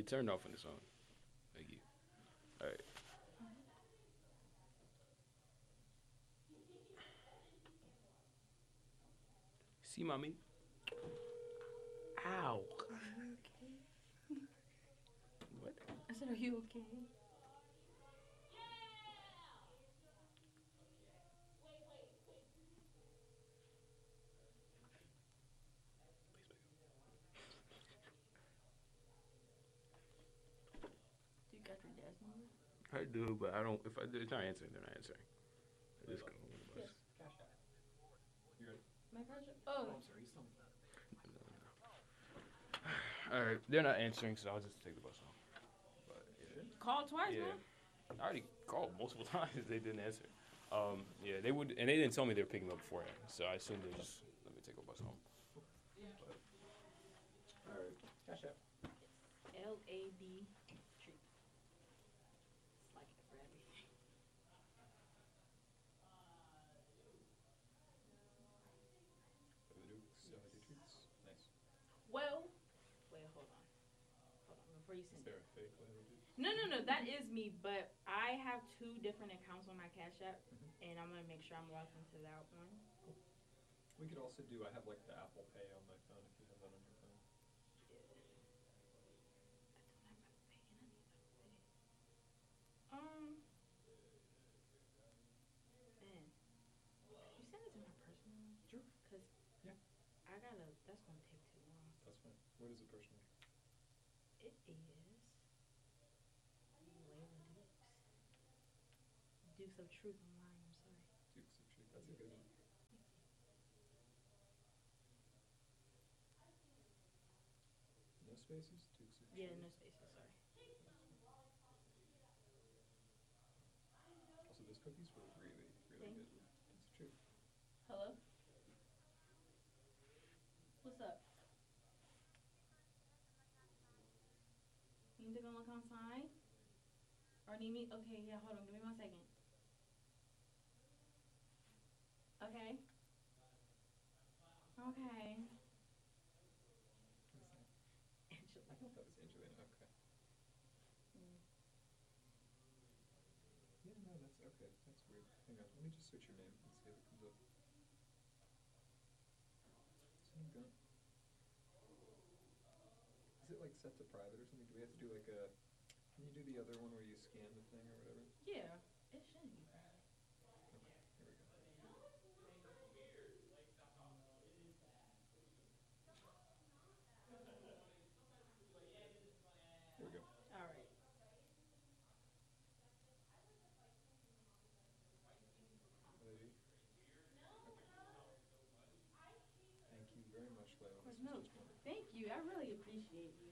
turned off on this on. Thank you. All right. See, mommy. Ow. What? I said, are you okay? Do you got your dad's number? I do, but I don't. If I, it's not answering, they're not answering. I just go on the bus. Yes. Cash App. You ready? My project. Oh, Oh, I'm sorry. You still need that. All right, they're not answering, so I'll just take the bus home. But yeah, call twice, yeah. man. I already called multiple times. They didn't answer. Yeah, they would, and they didn't tell me they were picking me up beforehand, so I assumed they just let me take a bus home. All right. Cash App. LAB treat. It's like it for everything. Treats. Nice. Well, wait, hold on. Before you Is send there it. a fake Layla Dukes? No. That is me, but I have two different accounts on my Cash App, and I'm gonna make sure I'm logged into that one. We could also do. I have like the Apple Pay on my phone. If you have that on your phone. Man, you send it to my personal one? Sure. Cause Yeah. I gotta. That's gonna take too long. That's fine. What is it personally? It is Layla Dukes. Dukes of Truth online. I'm sorry. Dukes of Truth. That's a good one. No spaces. Dukes of Truth. Yeah, no spaces. Sorry. Also, those cookies were really, really Thank good. you. Dukes of Truth. Hello. What's up? You need to go look outside? Or need me? Okay, yeah, hold on. Give me 1 second. Okay. Okay. What is that? Angela. I thought that was Angelina. Okay. Yeah, no, that's okay. That's weird. Hang on. Let me just search your name and see if it comes up. Sam Gunn. Is it like set to private or something? Do we have to do like a? Can you do the other one where you scan the thing or whatever? Yeah, it shouldn't be bad. Okay. Here we go. There we go. All right. Ready? Okay. Thank you very much, Layla. Of course, This was no. just wonderful. Thank you. I really appreciate you.